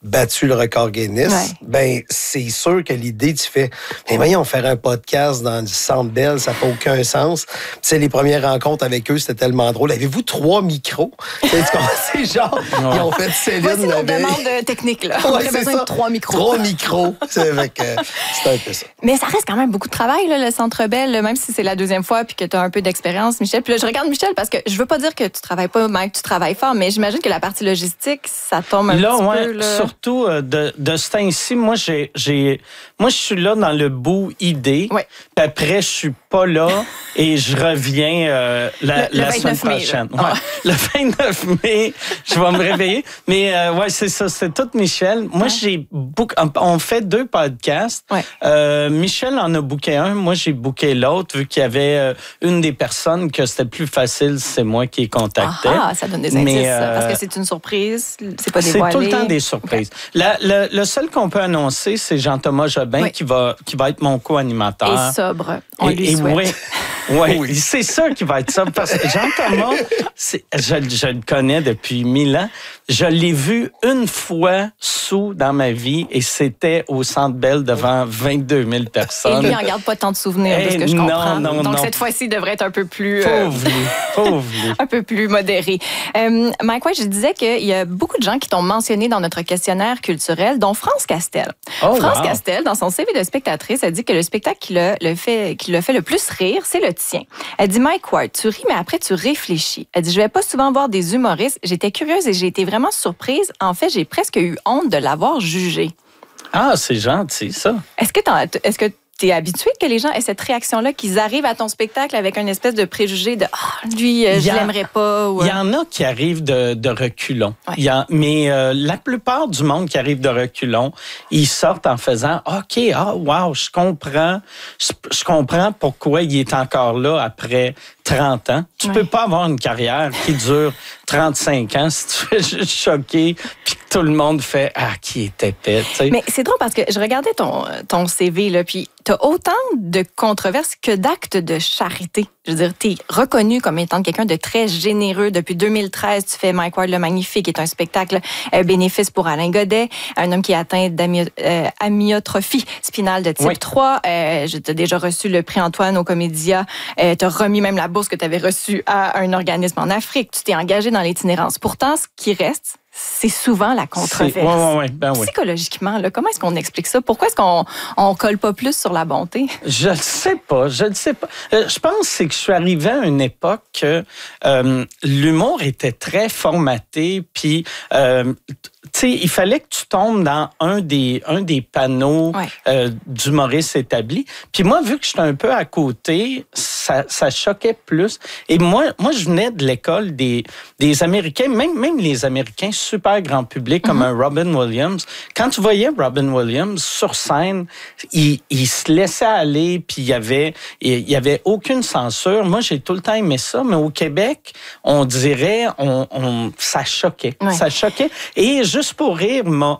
battu le record Guinness, ben c'est sûr que l'idée, tu fais, mais voyons, faire un podcast dans du Centre Bell, ça fait aucun sens. Puis, les premières rencontres avec eux, c'était tellement drôle. Avez-vous 3 micros? C'est genre, ils ont fait Céline. Voici nos demandes techniques, là. On aurait besoin de 3 micros. 3 micros. C'est un peu ça. Mais ça reste quand même beaucoup de travail, là, le Centre Bell, même si c'est la deuxième fois puis que tu as un peu d'expérience, Michel. Puis là, je regarde Michel parce que je veux pas dire que tu travailles pas, Mike, tu travailles fort, mais j'imagine que la partie logistique, ça tombe un petit peu. Là. Surtout de ce temps-ci, moi, je suis là dans le bout idée. Ouais. Puis après, je suis pas là et je reviens la semaine prochaine. Ouais. Le 29 mai, je vais me réveiller. Mais c'est ça, c'est tout Michel. Moi, on fait 2 podcasts. Ouais. Michel en a booké un, moi j'ai booké l'autre, vu qu'il y avait une des personnes que c'était plus facile, c'est moi qui les contactais. Ah, ça donne des indices, parce que c'est une surprise, c'est pas dévoilé. C'est tout le temps des surprises. Okay. Le seul qu'on peut annoncer, c'est Jean-Thomas Jobin qui va être mon co-animateur. Et sobre, on lui souhaite. Oui, c'est ça qui va être ça. Parce que Jean-Thomas, je le connais depuis 1000 ans. Je l'ai vu une fois sous dans ma vie et c'était au Centre Bell devant 22 000 personnes. Et lui, il n'en garde pas tant de souvenirs de ce que je comprends. Donc, cette fois-ci, il devrait être un peu plus... Pauvre. Un peu plus modéré. Mike White, je disais qu'il y a beaucoup de gens qui t'ont mentionné dans notre questionnaire culturel, dont France Castel. France Castel, dans son CV de spectatrice, a dit que le spectacle qui l'a fait le plus rire, c'est le tien. Elle dit, Mike Ward, tu ris, mais après, tu réfléchis. Elle dit, je vais pas souvent voir des humoristes. J'étais curieuse et j'ai été vraiment surprise. En fait, j'ai presque eu honte de l'avoir jugé. Ah, c'est gentil, ça. Est-ce que t'es habitué que les gens aient cette réaction-là, qu'ils arrivent à ton spectacle avec une espèce de préjugé de « Ah, lui, je l'aimerais pas ». Il y en a qui arrivent de reculons. Ouais. Mais la plupart du monde qui arrive de reculons, ils sortent en faisant « OK, wow, je comprends. Je comprends pourquoi il est encore là après 30 ans. Tu peux pas avoir une carrière qui dure 35 ans si tu fais juste choquer puis que tout le monde fait « Ah, qui était épais ». Mais c'est drôle parce que je regardais ton CV, là, puis t'as autant de controverses que d'actes de charité. Je veux dire, t'es reconnu comme étant quelqu'un de très généreux. Depuis 2013, tu fais Mike Ward le Magnifique, qui est un spectacle bénéfice pour Alain Godet, un homme qui est atteint d'amyotrophie spinale de type 3. Je t'ai déjà reçu le prix Antoine au Comédia. T'as remis même la bourse que tu avais reçue à un organisme en Afrique. Tu t'es engagé dans l'itinérance. Pourtant, ce qui reste, c'est souvent la controverse. Psychologiquement, là, comment est-ce qu'on explique ça? Pourquoi est-ce qu'on colle pas plus sur la bonté? Je ne sais pas. Je pense que je suis arrivé à une époque que l'humour était très formaté, puis il fallait que tu tombes dans un des panneaux d'humoristes établis. Puis moi, vu que j'étais un peu à côté, ça choquait plus. Et moi, je venais de l'école des Américains, même les Américains, super grand public, comme un Robin Williams. Quand tu voyais Robin Williams sur scène, il se laissait aller, puis il y avait aucune censure. Moi, j'ai tout le temps aimé ça, mais au Québec, on dirait, ça choquait. Ouais. Ça choquait. Et juste pour rire,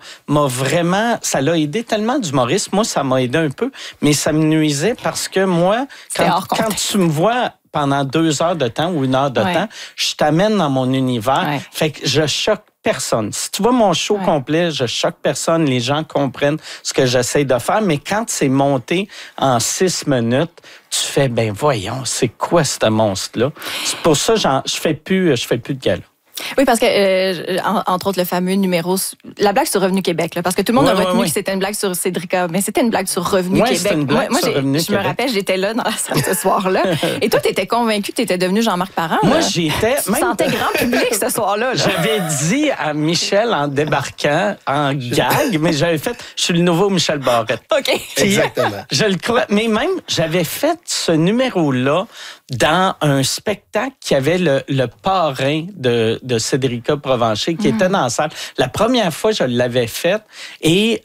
vraiment, ça l'a aidé tellement d'humoristes. Moi, ça m'a aidé un peu, mais ça me nuisait parce que moi, quand tu me vois pendant 2 heures de temps ou 1 heure de temps, je t'amène dans mon univers. Ouais. Fait que je choque personne. Si tu vois mon show complet, je choque personne. Les gens comprennent ce que j'essaie de faire. Mais quand c'est monté en 6 minutes, tu fais, voyons, c'est quoi ce monstre-là? C'est pour ça que je fais plus de gala. Oui, parce que, entre autres, le fameux numéro... La blague sur Revenu Québec, là, parce que tout le monde a retenu que c'était une blague sur Cédrica, mais c'était une blague sur Revenu Québec. C'était une blague sur Revenu Québec. Je me rappelle, j'étais là dans la salle ce soir-là. Et toi, t'étais convaincu que t'étais devenu Jean-Marc Parent. Moi, là. Tu sentais grand public ce soir-là. Là. J'avais dit à Michel en débarquant, en gag, mais j'avais fait, je suis le nouveau Michel Barrette. OK. Exactement. Je le crois. Mais même, j'avais fait ce numéro-là dans un spectacle qui avait le parrain de Cédrica Provencher qui était dans la salle. La première fois, je l'avais fait et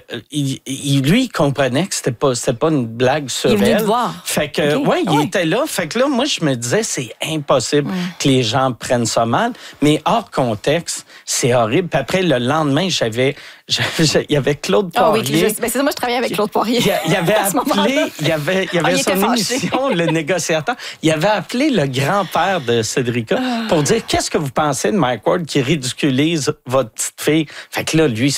lui, il comprenait que c'était pas une blague sur elle. Il est venu te voir. Fait que, il était là. Fait que là, moi, je me disais, c'est impossible que les gens prennent ça mal. Mais hors contexte, c'est horrible. Puis après, le lendemain, il y avait Claude Poirier. C'est ça, moi, je travaillais avec Claude Poirier. Il avait appelé, il y avait son émission, Le Négociateur. Il avait appelé le grand-père de Cédrica pour dire, qu'est-ce que vous pensez de Mike Ward qui ridiculise votre petite fille? Fait que là, lui,